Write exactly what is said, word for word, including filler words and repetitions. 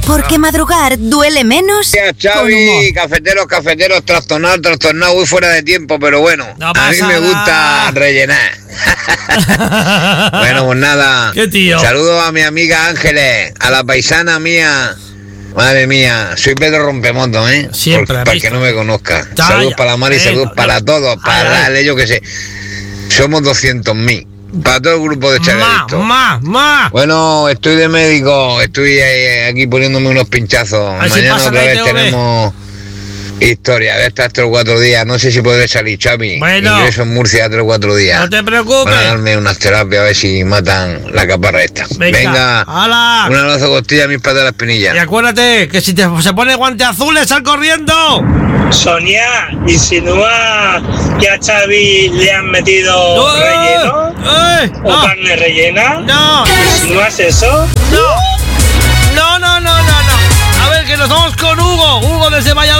Porque madrugar duele menos. Gracias, Xavi, cafeteros, cafeteros, trastornado, trastornado, voy fuera de tiempo, pero bueno, No a mí pasa me gusta nada. rellenar. Bueno, pues nada. ¿Qué tío? Saludos a mi amiga Ángeles, a la paisana mía. Madre mía, soy Pedro Rompemoto, ¿eh? Siempre, Por- para visto. que no me conozca. Ya, saludos ya. para la Mari, Eh, saludos no, para no. todos, para Ay, ay. la yo que sé. Somos doscientos mil. Para todo el grupo de Ma, Chagarito. ma, ma. Bueno, estoy de médico, estoy eh, aquí poniéndome unos pinchazos. A ver si Mañana pasa otra la vez I T V. tenemos historia, de estas tres o cuatro días. No sé si podré salir, Xavi. Bueno. Ingreso en Murcia tres o cuatro días. No te preocupes. Van a darme unas terapias a ver si matan la caparra esta. Venga. Venga. ¡Hala! Un abrazo costilla a mis padres de la espinilla. Y acuérdate que si te, se pone guante azules, sal corriendo. Sonia insinúa que a Xavi le han metido ¡Eh! relleno ¡Eh! o ¡No! carne rellena. ¡No! ¿Insinúas eso? ¡No! ¡No, no, no, no, no! A ver, que nos vamos con Hugo. Hugo desde Valladolid.